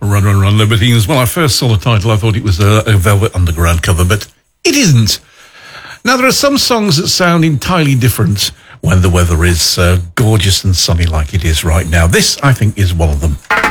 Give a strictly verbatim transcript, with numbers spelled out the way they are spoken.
Run, Run, Run, Libertines. When I first saw the title, I thought it was a, a Velvet Underground cover, but it isn't. Now, there are some songs that sound entirely different when the weather is uh, gorgeous and sunny like it is right now. This, I think, is one of them.